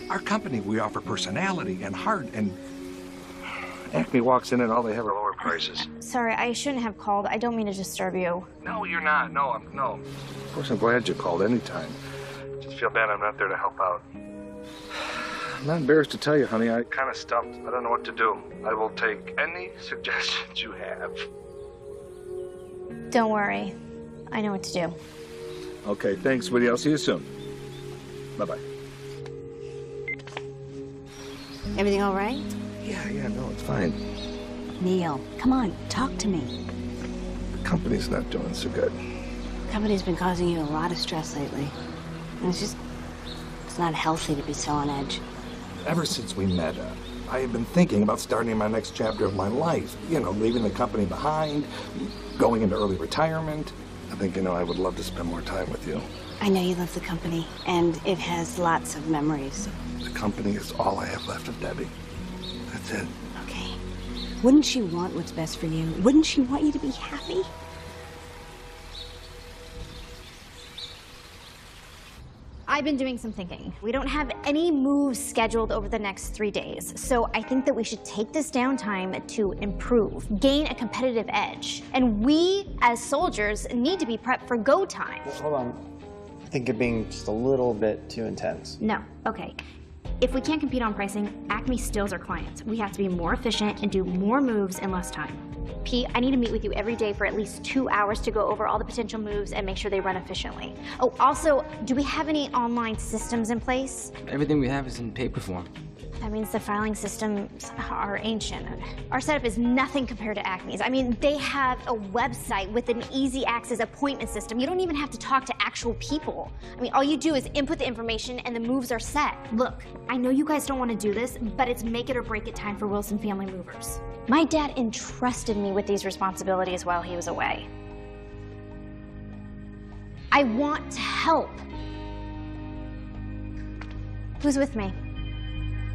Our company, we offer personality and heart, and Acme walks in and all they have are lower prices. Sorry, I shouldn't have called. I don't mean to disturb you. No, you're not. No. Of course, I'm glad you called anytime. Just feel bad I'm not there to help out. I'm not embarrassed to tell you, honey. I kind of stumped. I don't know what to do. I will take any suggestions you have. Don't worry. I know what to do. Okay, thanks, sweetie. I'll see you soon. Bye-bye. Everything all right? Yeah, no, it's fine. Neil, come on, talk to me. The company's not doing so good. The company's been causing you a lot of stress lately. And it's not healthy to be so on edge. Ever since we met, I have been thinking about starting my next chapter of my life. You know, leaving the company behind, going into early retirement. I think, I would love to spend more time with you. I know you love the company, and it has lots of memories. The company is all I have left of Debbie. That's it. Okay. Wouldn't she want what's best for you? Wouldn't she want you to be happy? I've been doing some thinking. We don't have any moves scheduled over the next 3 days, so I think that we should take this downtime to improve, gain a competitive edge. And we, as soldiers, need to be prepped for go time. Well, hold on. I think you're being just a little bit too intense. No, okay. If we can't compete on pricing, Acme steals our clients. We have to be more efficient and do more moves in less time. Pete, I need to meet with you every day for at least 2 hours to go over all the potential moves and make sure they run efficiently. Oh, also, do we have any online systems in place? Everything we have is in paper form. That means the filing systems are ancient. Our setup is nothing compared to Acme's. I mean, they have a website with an easy access appointment system. You don't even have to talk to actual people. I mean, all you do is input the information and the moves are set. Look, I know you guys don't want to do this, but it's make it or break it time for Wilson Family Movers. My dad entrusted me with these responsibilities while he was away. I want to help. Who's with me?